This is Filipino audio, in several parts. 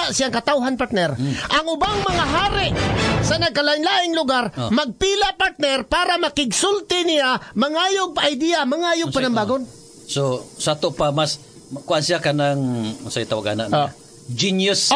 wala siyang katawhan, partner. Ang ubang mga hari sa nagkalain-laing lugar, magpila, partner, para makigsulti niya, mangayog pa idea, mangayog pa ng bagon. So, sa to pa, mas, kuhan siya ka ng, sa itawagan na, genius.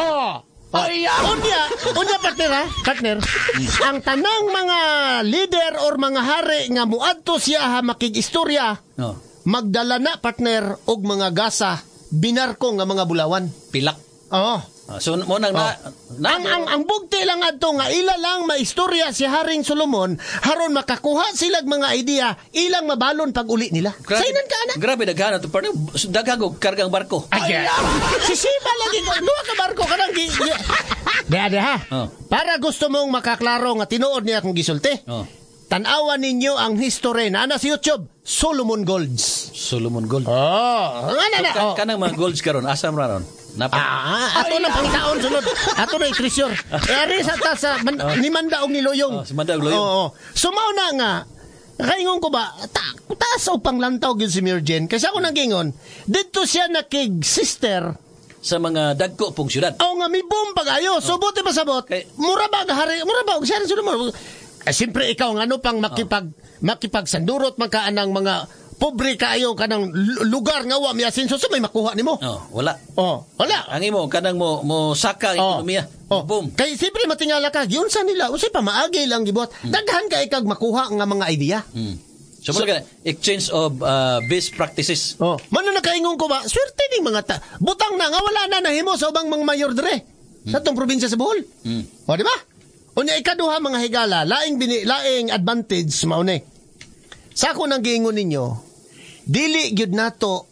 Unya partner, ang tanang mga leader or mga hari nga muadto siya makig-istorya, magdala na, partner, og mga gasa, binarko nga mga bulawan. Pilak. So, mo nang ang bugti lang adto nga ila lang maistorya si Haring Solomon haron makakuha silag mga idea ilang mabalon pag uli nila. Sainan ka ana? Grabe daghan to partner. Daghang og kargang barko. Sisiba lagi ko duha ka barko kanang ha. Para gusto mong makaklaro nga tinuod niya akong gisulti. Tan-awan ninyo ang history na sa YouTube, Solomon Golds. Solomon Gold. Kanang mga golds karon asa ra ron? Ato na pangitaon sunod. Ato na treasure. Ari sa ni Manda og ni Loyong. Si Manda og Loyong. So mao na nga kaingon ko ba taas o panglantaw gyud si Mirjen kasi ako nang gingon didto siya nakig sister sa mga dagko pong syudad. Nga mi boom pagayo. So buti pasabot. Mura ba og siya sunod. Siyempre ikaw nga pang makipagsandurot man ka anang mga pobre kayo kanang lugar nga wa miasinso so may makuha nimo. Wala. Wala. Ang imo kanang mo saka ang ekonomiya. Boom. Kay siyempre matingala ka yun sa nila usay pa maagi lang gibuhat. Daghan kay kag makuha nga mga idea. So exchange of best practices. Mano na kaingon ko ba swerte ning mga butang na nga wala na nahimo sa ubang mga mayor dire sa tong probinsya sa Bohol. Di ba? Unya ikaduha mga higala, laing advantage maune. Sa ako nang giingon ninyo, dili gyud nato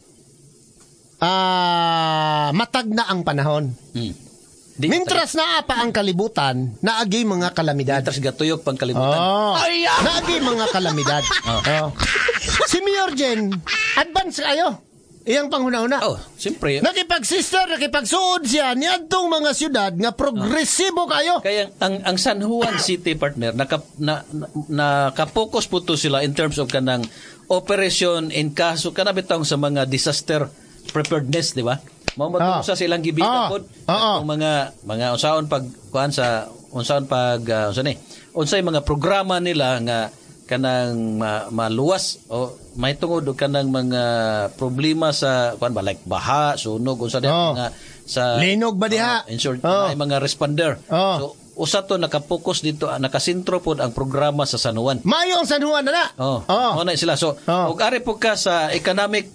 matag na ang panahon. Mintras naa pa ang kalibutan, naagi mga kalamidad. Mintras gatuyok pang kalibutan. Naagi mga kalamidad. Si Mayor Jen, advance kayo. Iyang panghuna-una. Siyempre. Nakipag-sister, nakipagsuod siya niadtong mga syudad nga progresibo kayo. Kaya ang San Juan City partner nakapokus po to sila in terms of kanang operation in kaso kanabitang sa mga disaster preparedness, di ba? Mao sa silang gibita pod. Ang mga unsaon unsay mga programa nila nga kanang maluwas o may tungod og kanang mga problema sa like baha, sunog unsa mga sa linog ba diha mga responder. So usa to nakapokus dito nakasentro pod ang programa sa San Juan. Mayo ang San Juan na. Na sila. So ug ari po ka sa economic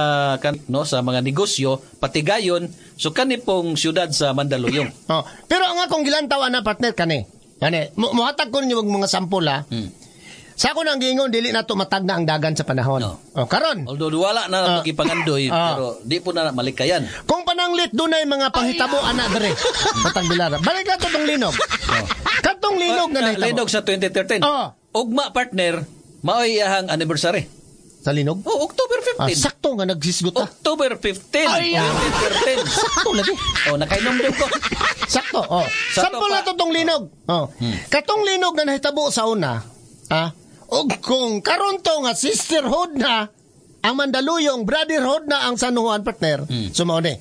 sa mga negosyo patigayon so kani pong syudad sa Mandaluyong. Pero ang akong gilantaw na partner kani. Muhatag ko ninyo mga sampol ha. Sa ako nang giingon dili nato matag na ang dagan sa panahon. Karon. Although wala na ipangandoy pero di po na malikayan. Kung pananglit dunay mga panghitabo ana dire. Matang Bilara. Balik na to tong linog. Katong linog nga nahitabo. Linog sa 2013. Ugma partner, maoy iyahang anniversary. Sa linog? October 15. Sakto nga nagsisgot ta. October 15. 2013. Sakto lagi. Nakainom din ko. Sakto. Sampol na to tong linog. Katong linog nga nahitabo sa una, og kung karon to nga sisterhood na ang Mandaluyong, brotherhood na ang San Juan partner, sumauni.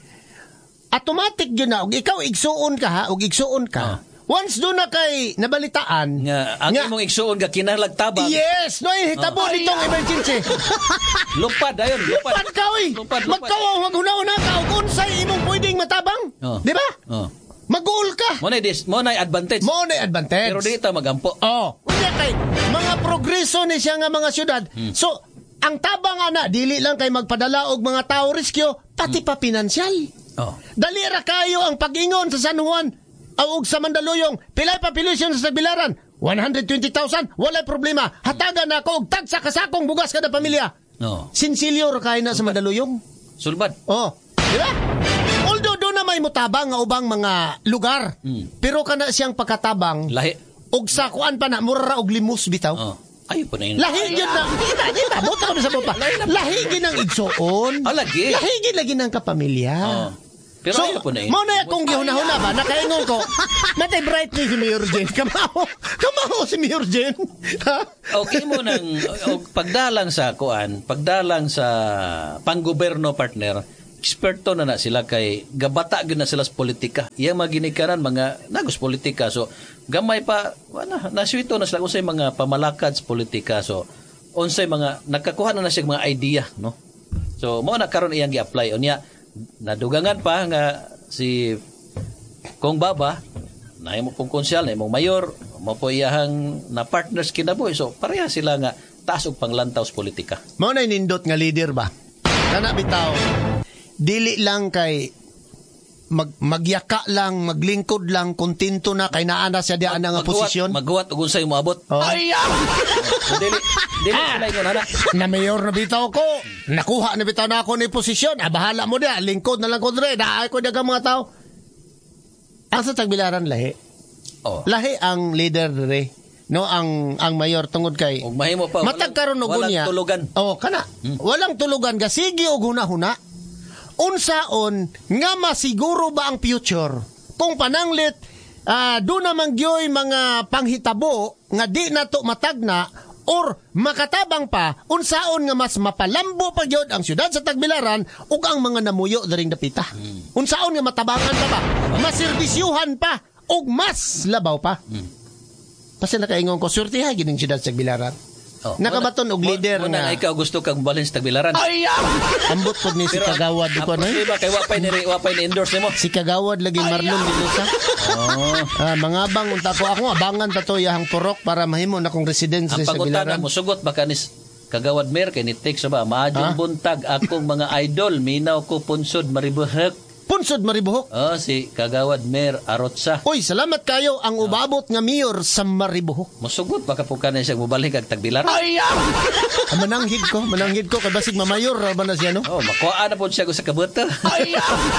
Automatic yun na, og ikaw igsuon ka igsuon ka. Once do na kay nabalitaan ang imong igsuon ka kinahanglan yes, no hitabo nitong emergency. Lupad ayon, lupad ka oy. Magkawa huna-una ka og unsay imong pwedeng matabang. Di ba? Mag-goal ka. Mo na advantage. Pero di ta magampo. Unya kay mga progreso ni siya nga mga syudad. So, ang tabang ana dili lang kay magpadala og mga tao rescue, pati pa pinansyal. Dali ra kayo ang pag-ingon sa San Juan og sa Mandaluyong. Pilay population sa Bilaran? 120,000. Walay problema. Hatagan na ako og tagsa kasakong bugas kada pamilya. Sinsilyo ra kay na sa Mandaluyong. Sulbad. Di ba? Although doon na may mutabang nga ubang mga lugar. Pero kana siyang pagkatabang. Lahi. Og sa kuan pa na, mura og limos bitaw. Ay po na yun. Lahigin na. Kita. Buta kami sa baba. Lahigin ng igsoon. Lagi. Lahigin lagi ng kapamilya. Pero so, ayaw po na yun. Muna akong gihuna-huna ba, nakaingon ko, matay bright ni si Mayor Jen. Kamaho si Mayor Jen. Okay mo nang pagdalang sa panggoberno partner, eksperto na sila kay gabata gyud na sila sa politika. Iyang mga ginikanan mga nagos politika. So gamay pa wala naswito na sila unsay mga pamalakad sa politika. So unsay mga nakakuha na siya mga idea, no? So mao na karon iyang gi-apply unya nadugangan pa nga si Kong Baba na imo pong konsyal na imong mayor mo po iyahang na partners kinabuhi. So pareha sila nga taas og panglantaw sa politika. Mao na nindot nga leader ba? Kana bitaw dili lang kay magyaka lang, maglingkod lang, kontento na kay naa na siya diha nga posisyon. Magguwat og unsay moabot. Ay! So, dili sila ingon ana. Na mayor na bitaw ko. Nakuha na bitaw na ako ni posisyon. Bahala mo diha, lingkod na lang ko dire. Daay ko dagang mga tao. Ang sa Tagbilaran lahi. Lahi ang leader dire. No, ang mayor tungod kay og mahimo pa matag karon og unya. Walang tulugan. Kana. Walang tulugan ga sige og hunahuna. Unsaon nga masiguro ba ang future kung pananglit do namang gyoy mga panghitabo nga di nato matagna or makatabang pa unsaon nga mas mapalambo pa gyud ang syudad sa Tagbilaran ug ang mga namuyo diring dapita. Unsaon nga matabangan pa ba? Maserbisyuhan pa ug mas labaw pa. Kasi nakaingon ko surtiha gining syudad sa Tagbilaran. Nakabaton og leader nga ikaw gusto kang balance Tagbilaran. Ay! Ambot pod ni si Kagawad dito na. Pero kay wapay ni endorse nimo. Si Kagawad lagi Marlon Dilusa. Mangabang unta ko ako abangan tato yahang purok para mahimo na kong residence sa Tagbilaran. Ang pagutana mo sugot baka ni Kagawad Mayor kay ni text ba maadjong buntag akong mga idol minaw ko punsod maribuhok. Punsod Maribuhok. Si Kagawad Mayor Arotsa. Uy, salamat kayo ang ubabot nga mayor sa Maribuhok. Musugot baka po kanay siya mubalik kag Tagbilaran. Ay! Mananghid ko kay basig mamayor ra ba na siya no? Makuha na po siya ko sa kabuto. Ay!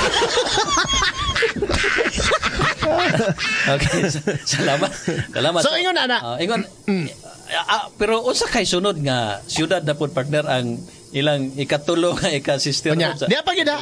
Okay, salamat. So ingon ana. Pero unsa kay sunod nga syudad na po partner ang ilang ikatulo nga ika-sister Diya pa gid.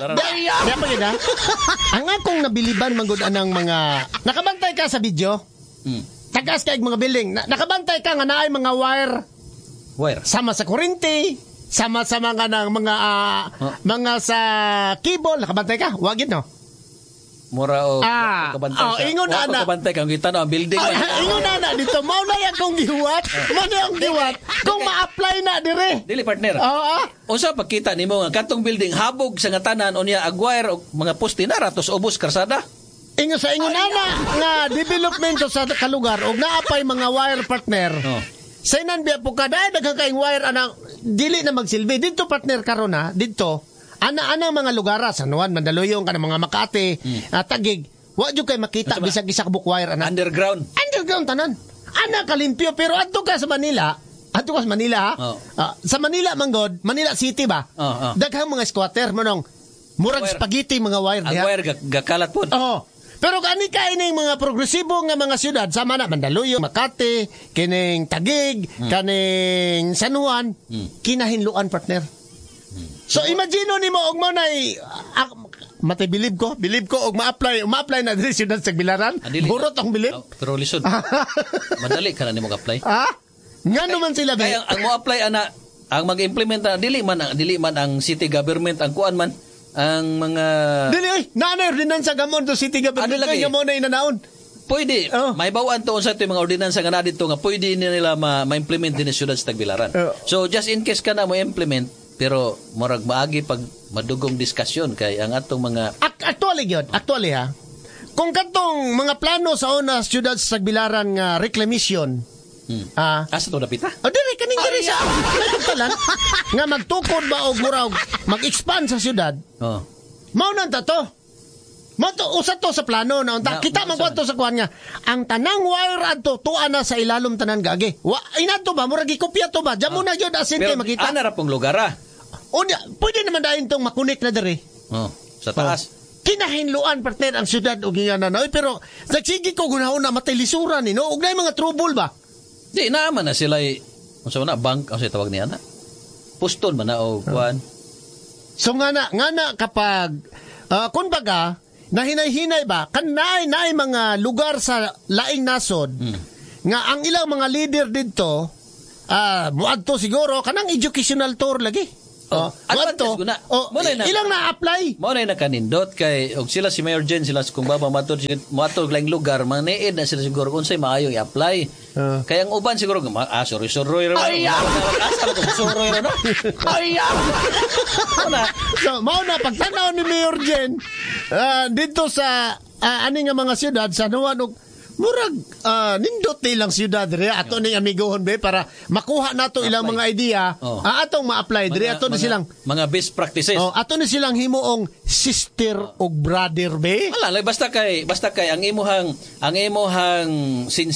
Ang akong nabiliban manggod anang mga nakabantay ka sa video. Tagas kay mga building. Nakabantay ka nga naay mga wire. Sama sa kuryente, sama sa mga nang mga sa cable nakabantay ka. Wa gid no. Mura o ingon ana kabantay kang kita no ang building ingon ana dito mao na akong gihuwat kung ma-apply na dire dili partner unsa pagkita nimo nga katong building habog sa ngatanan unya agwire og mga poste na ratos ubos karsada ingon ana nga development sa kalugar og naapay mga wire partner saynan biya po kada daghang kaing wire ana dili na magsilbi dito partner karon na dito ana mga lugar sa Nuan, Mandaluyong, kanang mga Makati, Tagig, wa jud kay makita bisag isa ka bukwire ana. Underground tanan. Ana kalimpyo pero adto ka sa Manila. Sa Manila manggod, Manila City ba? Daghang mga squatter manong murag spaghetti mga wire diha. Ang wire gakalat pod. Pero kani ining mga progresibo nga mga syudad sama na Mandaluyong, Makati, kining Tagig, kaning San Juan, kinahinluan partner. So imagine nimo og mo nay matay bilib ko og ma-apply na diri syudad sa Tagbilaran. Burot ang bilib. Pero lisod. Madali ka na nimo ka-apply. Ngano man sila ba? Kaya ang mo-apply ana ang mag-implement dili man ang city government ang kuan man ang mga nanay ordinansa gamon to city government kay gamon na inanaon. Pwede. May bawaan to sa mga ordinansa nga na dito nga pwede nila ma-implement din sa syudad sa Tagbilaran. So just in case ka na mo implement pero murag maagi pag madugong diskusyon kay ang atong mga actually ha kung katong mga plano sa una syudad sa Tagbilaran nga reclamation asa to dapita dili kaning diri sa nagtalan nga magtukod ba og murag mag-expand sa syudad mao nan tato usa to sa plano na unta kita man kwanto sa kuan nga ang tanang wire adto tuwa na sa ilalom tanan gagi inato ba murag gikopya to ba jamo na gyud asin kay makita ana ra pong lugar pwede naman dahil itong makunik na dere. Sa taas. Kinahinluan partner ang syudad o ginganan. Pero nagsigi ko gunahon na matilisuran no? Huwag na yung mga trouble ba? Di, naaman na sila bank, ang tawag niya na. Puston man na o kuan. So nga na kapag kung baga, nahinay-hinay ba, kanay mga lugar sa laing nasod, nga ang ilang mga leader dito, muadto siguro, kanang educational tour lagi. Advantage ko na. Ilang na-apply? Mo na kanindot kay og sila si Mayor Jen sila kung baba matod lang lugar maniid na sila siguro unsay maayo i-apply. Kaya ang uban siguro sorry ra. Sorry ra. So mao na pagtanaw ni Mayor Jen dito sa ani nga mga siyudad sa nuwan og murag nindot nilang siyudad diri ato ning amigohon be para makuha nato ilang mga idea atong ma-apply diri ato ni silang mga best practices ato ni silang himuong sister og brother be wala basta kay ang imuhang